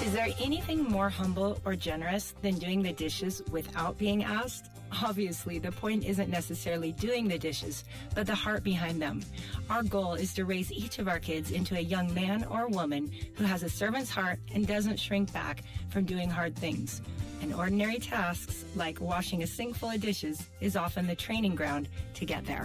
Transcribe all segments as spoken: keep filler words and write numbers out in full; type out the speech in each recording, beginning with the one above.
Is there anything more humble or generous than doing the dishes without being asked? Obviously, the point isn't necessarily doing the dishes, but the heart behind them. Our goal is to raise each of our kids into a young man or woman who has a servant's heart and doesn't shrink back from doing hard things. And ordinary tasks, like washing a sink full of dishes, is often the training ground to get there.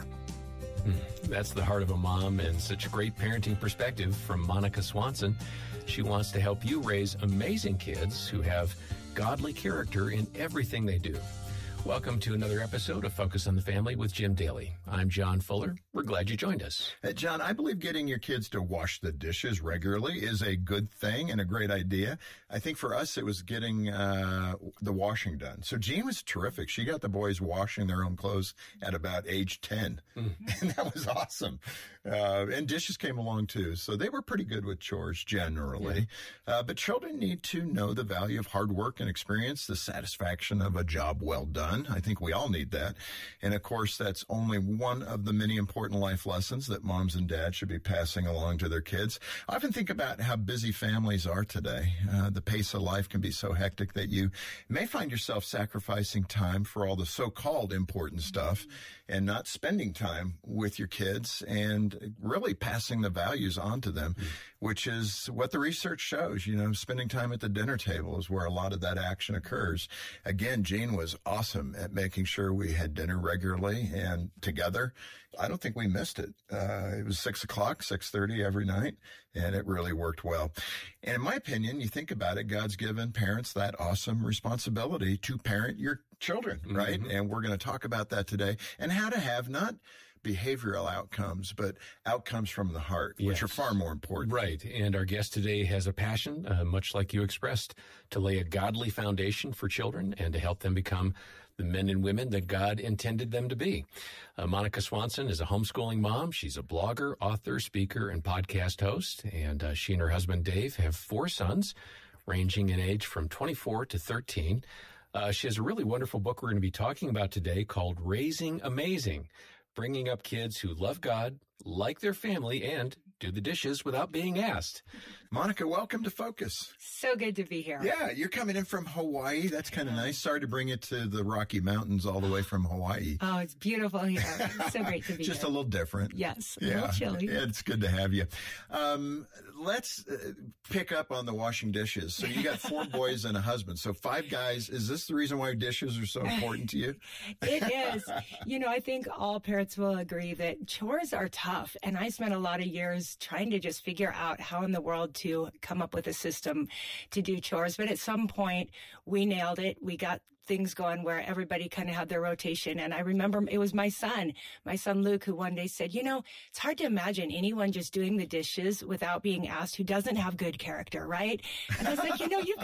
That's the heart of a mom and such a great parenting perspective from Monica Swanson. She wants to help you raise amazing kids who have godly character in everything they do. Welcome to another episode of Focus on the Family with Jim Daly. I'm John Fuller. We're glad you joined us. Hey, John, I believe getting your kids to wash the dishes regularly is a good thing and a great idea. I think for us, it was getting uh, the washing done. So Jean was terrific. She got the boys washing their own clothes at about age ten. Mm. And that was awesome. Uh, and dishes came along too. So they were pretty good with chores generally. Yeah. Uh, but children need to know the value of hard work and experience, the satisfaction of a job well done. I think we all need that. And of course, that's only one of the many important life lessons that moms and dads should be passing along to their kids. I often think about how busy families are today. Uh, the pace of life can be so hectic that you may find yourself sacrificing time for all the so-called important stuff and not spending time with your kids and really passing the values on to them, mm-hmm. which is what the research shows. You know, spending time at the dinner table is where a lot of that action occurs. Again, Jean was awesome at making sure we had dinner regularly and together. I don't think we missed it. Uh, it was six o'clock, six thirty every night, and it really worked well. And in my opinion, you think about it, God's given parents that awesome responsibility to parent your children, right? Mm-hmm. And we're going to talk about that today and how to have not behavioral outcomes, but outcomes from the heart, yes. which are far more important. Right. And our guest today has a passion, uh, much like you expressed, to lay a godly foundation for children and to help them become the men and women that God intended them to be. Uh, Monica Swanson is a homeschooling mom. She's a blogger, author, speaker, and podcast host. And uh, she and her husband, Dave, have four sons, ranging in age from twenty-four to thirteen. Uh, she has a really wonderful book we're going to be talking about today called Raising Amazing, bringing up kids who love God, like their family, and do the dishes without being asked. Monica, welcome to Focus. So good to be here. Yeah, you're coming in from Hawaii. That's kind of nice. Sorry to bring it to the Rocky Mountains all the way from Hawaii. Oh, it's beautiful here. It's so great to be Just here. a little different. Yes, a yeah. little chilly. Yeah, it's good to have you. Um, let's uh, pick up on the washing dishes. So you got four boys and a husband. So five guys. Is this the reason why dishes are so important to you? It is. You know, I think all parents will agree that chores are tough. And I spent a lot of years trying to just figure out how in the world to come up with a system to do chores. But at some point, we nailed it. We got things going where everybody kind of had their rotation. And I remember it was my son, my son Luke, who one day said, you know, it's hard to imagine anyone just doing the dishes without being asked who doesn't have good character, right? And I was like, you know, you've